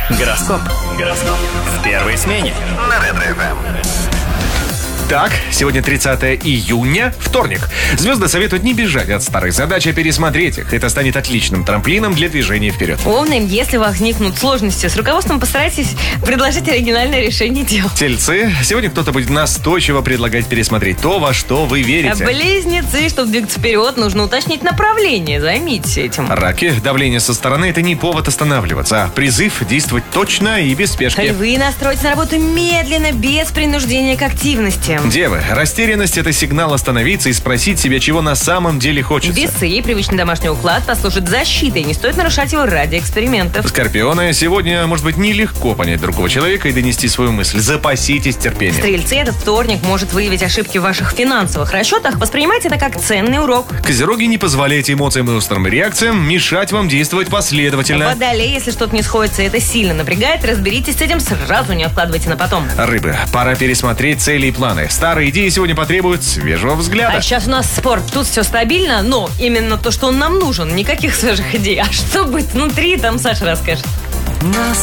Гороскоп. В первой смене. На Ретро-ФМ. Так, сегодня 30 июня, вторник. Звезды советуют не бежать от старых задач, а пересмотреть их. Это станет отличным трамплином для движения вперед. Овны, если возникнут сложности с руководством, постарайтесь предложить оригинальное решение дел. Тельцы, сегодня кто-то будет настойчиво предлагать пересмотреть то, во что вы верите. Близнецы, чтобы двигаться вперед, нужно уточнить направление. Займитесь этим. Раки, давление со стороны – это не повод останавливаться, а призыв действовать точно и без спешки. Львы, настройтесь на работу медленно, без принуждения к активности. Девы, растерянность – это сигнал остановиться и спросить себя, чего на самом деле хочется. Весы, привычный домашний уклад послужит защитой, не стоит нарушать его ради экспериментов. Скорпионы, сегодня, может быть, нелегко понять другого человека и донести свою мысль. Запаситесь терпением. Стрельцы, этот вторник может выявить ошибки в ваших финансовых расчетах. Воспринимайте это как ценный урок. Козероги, не позволяйте эмоциям и острым реакциям мешать вам действовать последовательно. Водолей, если что-то не сходится, это сильно напрягает, разберитесь с этим сразу, не откладывайте на потом. Рыбы, пора пересмотреть цели и планы. Старые идеи сегодня потребуют свежего взгляда. А сейчас у нас спорт. Тут все стабильно, но именно то, что он нам нужен. Никаких свежих идей. А что будет внутри, там Саша расскажет. На